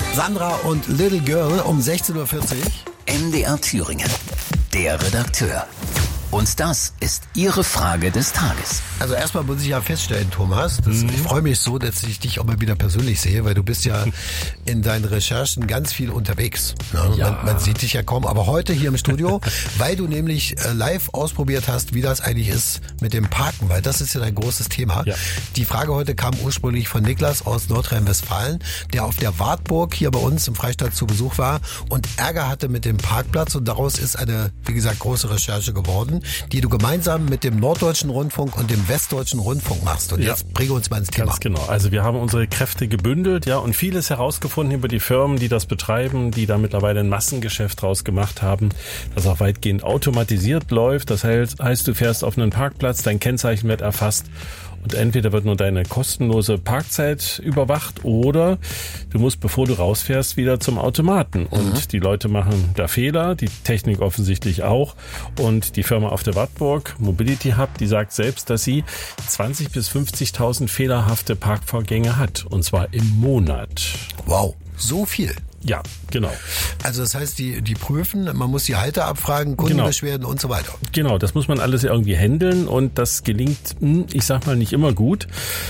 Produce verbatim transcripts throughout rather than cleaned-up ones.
Sandra und Little Girl um sechzehn Uhr vierzig. M D R Thüringen, der Redakteur. Und das ist Ihre Frage des Tages. Also erstmal muss ich ja feststellen, Thomas, dass, mhm. ich freue mich so, dass ich dich auch mal wieder persönlich sehe, weil du bist ja in deinen Recherchen ganz viel unterwegs. Ne? Ja. Man, man sieht dich ja kaum, aber heute hier im Studio, weil du nämlich äh, live ausprobiert hast, wie das eigentlich ist mit dem Parken, weil das ist ja dein großes Thema. Ja. Die Frage heute kam ursprünglich von Niklas aus Nordrhein-Westfalen, der auf der Wartburg hier bei uns im Freistaat zu Besuch war und Ärger hatte mit dem Parkplatz und daraus ist eine, wie gesagt, große Recherche geworden, die du gemeinsam mit dem Norddeutschen Rundfunk und dem Westdeutschen Rundfunk machst. Und ja. jetzt bringe uns mal ins Thema. Ganz genau. Also wir haben unsere Kräfte gebündelt, ja, und vieles herausgefunden über die Firmen, die das betreiben, die da mittlerweile ein Massengeschäft draus gemacht haben, das auch weitgehend automatisiert läuft. Das heißt, du fährst auf einen Parkplatz, dein Kennzeichen wird erfasst und entweder wird nur deine kostenlose Parkzeit überwacht oder du musst, bevor du rausfährst, wieder zum Automaten. Und mhm. die Leute machen da Fehler, die Technik offensichtlich auch. Und die Firma auf der Wartburg, Mobility Hub, die sagt selbst, dass sie zwanzigtausend bis fünfzigtausend fehlerhafte Parkvorgänge hat. Und zwar im Monat. Wow, so viel. Ja, genau. Also das heißt, die die prüfen, man muss die Halter abfragen, Kundenbeschwerden genau. und so weiter. Genau, das muss man alles irgendwie handeln und das gelingt, ich sag mal, nicht immer gut.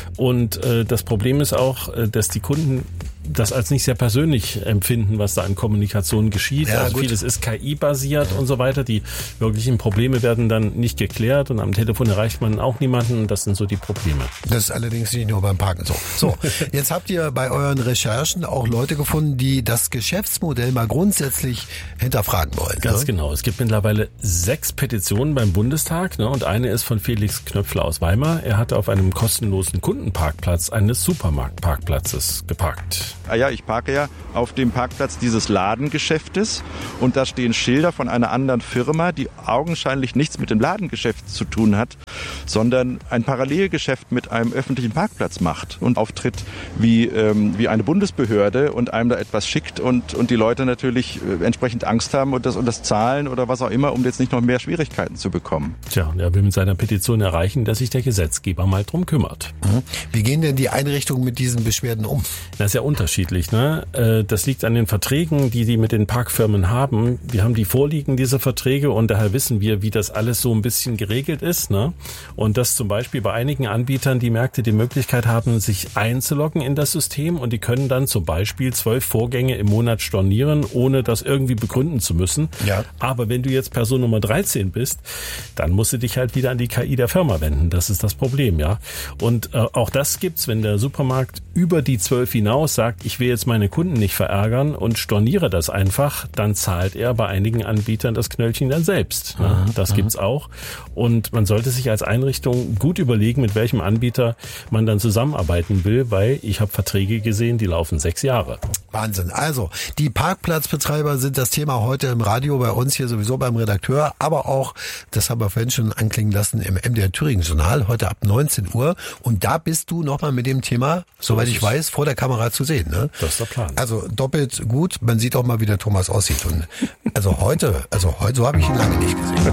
Und äh, das Problem ist auch, dass die Kunden das als nicht sehr persönlich empfinden, was da an Kommunikation geschieht. Ja, also gut. Vieles ist K I-basiert ja. und so weiter. Die wirklichen Probleme werden dann nicht geklärt und am Telefon erreicht man auch niemanden. Das sind so die Probleme. Das ist allerdings nicht nur beim Parken so. So, jetzt habt ihr bei euren Recherchen auch Leute gefunden, die das Geschäftsmodell mal grundsätzlich hinterfragen wollen. Ganz ne? genau. Es gibt mittlerweile sechs Petitionen beim Bundestag, ne? Und eine ist von Felix Knöpfler aus Weimar. Er hatte auf einem kostenlosen Kundenparkplatz eines Supermarktparkplatzes geparkt. Ah ja, ich parke ja auf dem Parkplatz dieses Ladengeschäftes und da stehen Schilder von einer anderen Firma, die augenscheinlich nichts mit dem Ladengeschäft zu tun hat, sondern ein Parallelgeschäft mit einem öffentlichen Parkplatz macht und auftritt wie, ähm, wie eine Bundesbehörde und einem da etwas schickt und, und die Leute natürlich äh, entsprechend Angst haben und das, und das zahlen oder was auch immer, um jetzt nicht noch mehr Schwierigkeiten zu bekommen. Tja, und er will mit seiner Petition erreichen, dass sich der Gesetzgeber mal drum kümmert. Mhm. Wie gehen denn die Einrichtungen mit diesen Beschwerden um? Das ist ja unterschiedlich, ne? Das liegt an den Verträgen, die die mit den Parkfirmen haben. Wir haben die vorliegen, diese Verträge, und daher wissen wir, wie das alles so ein bisschen geregelt ist, ne? Und dass zum Beispiel bei einigen Anbietern die Märkte die Möglichkeit haben, sich einzuloggen in das System und die können dann zum Beispiel zwölf Vorgänge im Monat stornieren, ohne das irgendwie begründen zu müssen. Ja. Aber wenn du jetzt Person Nummer dreizehn bist, dann musst du dich halt wieder an die K I der Firma wenden. Das ist das Problem, ja. Und äh, auch das gibt's, wenn der Supermarkt über die zwölf hinaus sagt, ich will jetzt meine Kunden nicht verärgern und storniere das einfach, dann zahlt er bei einigen Anbietern das Knöllchen dann selbst. Ne? Das gibt's auch. Und man sollte sich als Einrichtung gut überlegen, mit welchem Anbieter man dann zusammenarbeiten will, weil ich habe Verträge gesehen, die laufen sechs Jahre. Wahnsinn. Also, die Parkplatzbetreiber sind das Thema heute im Radio bei uns hier sowieso beim Redakteur, aber auch, das haben wir vorhin schon anklingen lassen, im M D R Thüringen Journal, heute ab neunzehn Uhr. Und da bist du nochmal mit dem Thema, soweit ich weiß, vor der Kamera zu sehen. Ne? Das ist der Plan. Also doppelt gut, man sieht auch mal, wie der Thomas aussieht. Und also heute, also heute, so habe ich ihn lange nicht gesehen.